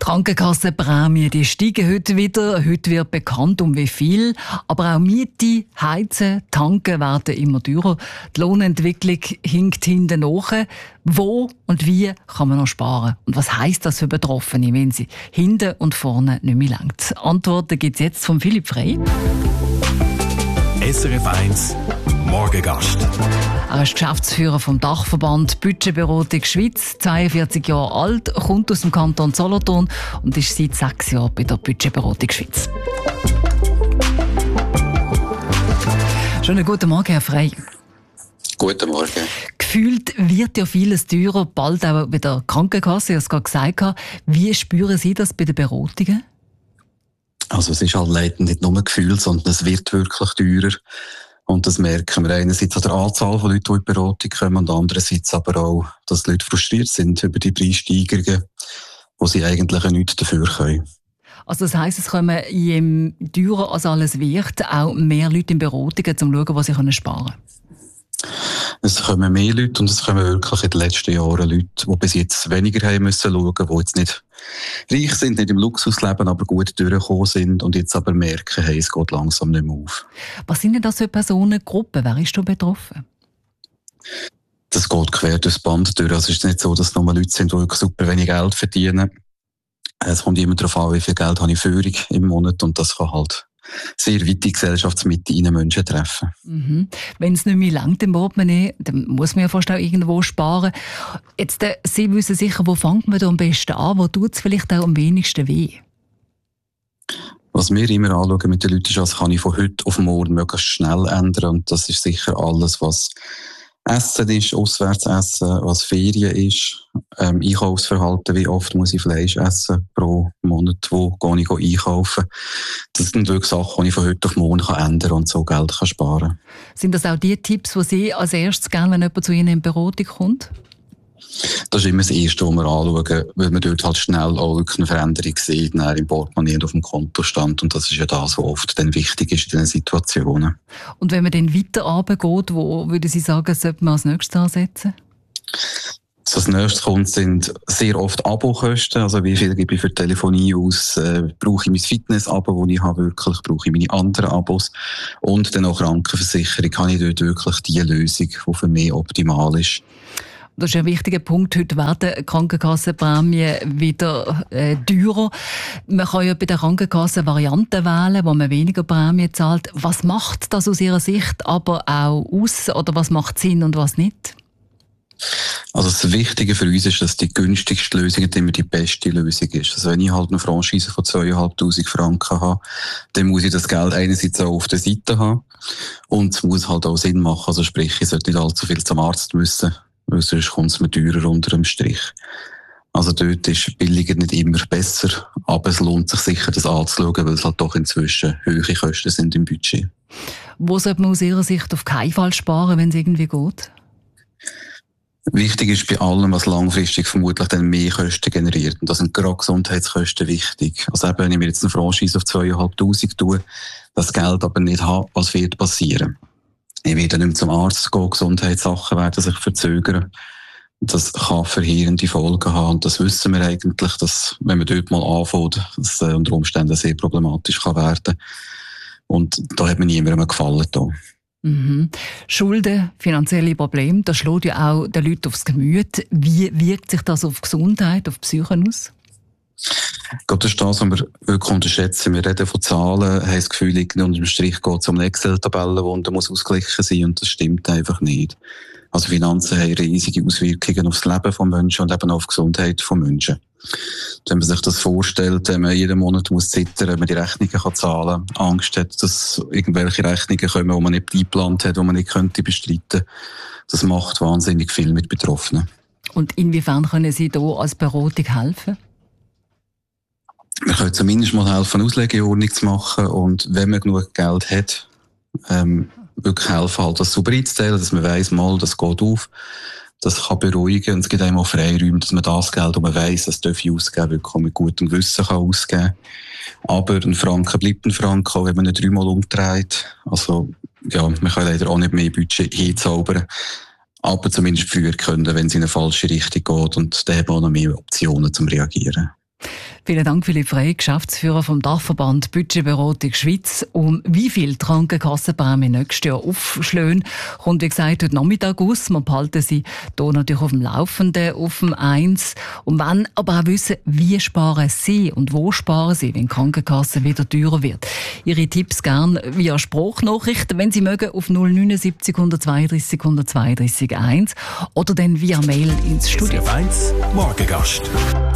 Krankenkassenprämien, die steigen heute wieder. Heute wird bekannt, um wie viel. Aber auch Miete, Heizen, Tanken werden immer teurer. Die Lohnentwicklung hinkt hinten nach. Wo und wie kann man noch sparen? Und was heisst das für Betroffene, wenn sie hinten und vorne nicht mehr langt? Antworten gibt es jetzt von Philipp Frey. SRF 1 Morgengast. Er ist Geschäftsführer vom Dachverband Budgetberatung Schweiz, 42 Jahre alt, kommt aus dem Kanton Solothurn und ist seit 6 Jahren bei der Budgetberatung Schweiz. Schönen guten Morgen, Herr Frey. Guten Morgen. Gefühlt wird ja vieles teurer, bald auch bei der Krankenkasse, ich habe es gerade gesagt. Wie spüren Sie das bei den Beratungen? Also es ist halt leider nicht nur ein Gefühl, sondern es wird wirklich teurer. Und das merken wir einerseits an der Anzahl von Leuten, die in die Beratung kommen, und andererseits aber auch, dass die Leute frustriert sind über die Preissteigerungen, wo sie eigentlich nichts dafür können. Also das heisst, es kommen je teurer als alles wird, auch mehr Leute in Beratungen, um zu schauen, was sie sparen können? Es kommen mehr Leute und es kommen wirklich in den letzten Jahren Leute, die bis jetzt weniger haben müssen schauen, die jetzt nicht reich sind, nicht im Luxus leben, aber gut durchgekommen sind und jetzt aber merken, hey, es geht langsam nicht mehr auf. Was sind denn das für Personengruppen? Wer ist da betroffen? Das geht quer durchs Band durch. Also es ist nicht so, dass es nur Leute sind, die super wenig Geld verdienen. Es kommt immer darauf an, wie viel Geld habe ich Führung im Monat, und das kann halt sehr weit in die Gesellschaftsmitte in Menschen treffen. Mhm. Wenn es nicht mehr langt im Portemonnaie, dann muss man ja fast auch irgendwo sparen. Jetzt, Sie wissen sicher, wo fängt man da am besten an? Wo tut es vielleicht auch am wenigsten weh? Was wir immer anschauen mit den Leuten ist, was kann ich von heute auf morgen möglichst schnell ändern. Und das ist sicher alles, was Essen ist, Auswärtsessen, was Ferien ist, Einkaufsverhalten, wie oft muss ich Fleisch essen pro Monat, wo gehe ich einkaufen. Das sind wirklich Sachen, die ich von heute auf morgen ändern kann und so Geld sparen kann. Sind das auch die Tipps, die Sie als erstes gerne, wenn jemand zu Ihnen in Beratung kommt? Das ist immer das Erste, was wir anschauen, weil man dort halt schnell auch wirklich eine Veränderung sieht, im Portemonnaie und auf dem Kontostand. Und das ist ja das, was oft dann wichtig ist in diesen Situationen. Und wenn man dann weiter runtergeht, wo würden Sie sagen, sollte man als nächstes ansetzen? So, als nächstes kommt, sind sehr oft Abokosten. Also wie viel gebe ich für Telefonie aus? Brauche ich mein Fitness-Abo, das ich habe wirklich? Brauche ich meine anderen Abos? Und dann auch Krankenversicherung. Habe ich dort wirklich die Lösung, die für mich optimal ist? Das ist ein wichtiger Punkt. Heute werden Krankenkassenprämien wieder teurer. Man kann ja bei der Krankenkasse Varianten wählen, wo man weniger Prämie zahlt. Was macht das aus Ihrer Sicht aber auch aus? Oder was macht Sinn und was nicht? Also das Wichtige für uns ist, dass die günstigste Lösung immer die beste Lösung ist. Also wenn ich halt eine Franchise von 2'500 Franken habe, dann muss ich das Geld einerseits auch auf der Seite haben und es muss halt auch Sinn machen. Also sprich, ich sollte nicht allzu viel zum Arzt müssen, weil sonst kommt es mir teurer unter dem Strich. Also dort ist billiger nicht immer besser, aber es lohnt sich sicher, das anzuschauen, weil es halt doch inzwischen hohe Kosten sind im Budget. Wo sollte man aus Ihrer Sicht auf keinen Fall sparen, wenn es irgendwie geht? Wichtig ist bei allem, was langfristig vermutlich dann mehr Kosten generiert. Und das sind gerade Gesundheitskosten wichtig. Also eben, wenn ich mir jetzt eine Franchise auf 2'500 tue, das Geld aber nicht habe, was wird passieren? Ich werde nicht mehr zum Arzt gehen, Gesundheitssachen werden sich verzögern. Das kann verheerende Folgen haben. Und das wissen wir eigentlich, dass, wenn man dort mal anfängt, das unter Umständen sehr problematisch kann werden. Und da hat man niemandem gefallen. Da. Mhm. Schulden, finanzielle Probleme, das schlägt ja auch den Leuten aufs Gemüt. Wie wirkt sich das auf die Gesundheit, auf die Psyche aus? Das ist das, was wir wirklich unterschätzen. Wir reden von Zahlen, haben das Gefühl, unter dem Strich geht es um eine Excel-Tabelle, die muss ausgeglichen sein, und das stimmt einfach nicht. Also Finanzen haben riesige Auswirkungen auf das Leben von Menschen und eben auch auf die Gesundheit von Menschen. Wenn man sich das vorstellt, wenn man jeden Monat muss zittern, wenn man die Rechnungen zahlen kann, Angst hat, dass irgendwelche Rechnungen kommen, die man nicht eingeplant hat, die man nicht könnte bestreiten, das macht wahnsinnig viel mit Betroffenen. Und inwiefern können Sie da als Beratung helfen? Wir können zumindest mal helfen, eine Auslegeordnung zu machen, und wenn man genug Geld hat, wirklich helfen, halt das sauber einzuteilen, dass man weiss, mal, das geht auf. Das kann beruhigen, und es gibt einem auch Freiräume, dass man das Geld, das man weiss, das darf ich ausgeben, wirklich mit gutem Gewissen kann ausgeben. Aber ein Franken bleibt ein Franken, auch wenn man ihn 3-mal umdreht. Also, ja, man kann leider auch nicht mehr Budget hinzaubern. Aber zumindest früher können, wenn es in eine falsche Richtung geht, und dann haben wir auch noch mehr Optionen zum Reagieren. Vielen Dank, Philipp Frey, Geschäftsführer vom Dachverband Budgetberatung Schweiz. Um wie viel die Krankenkassenprämie nächstes Jahr aufschlagen, kommt, wie gesagt, heute Nachmittag aus. Wir behalten Sie hier natürlich auf dem Laufenden, auf dem 1. Und wenn aber auch wissen, wie sparen Sie und wo sparen Sie, wenn die Krankenkasse wieder teurer wird. Ihre Tipps gerne via Sprachnachricht, wenn Sie mögen, auf 079 132 132 1 oder dann via Mail ins Studio. SRF 1 Morgengast.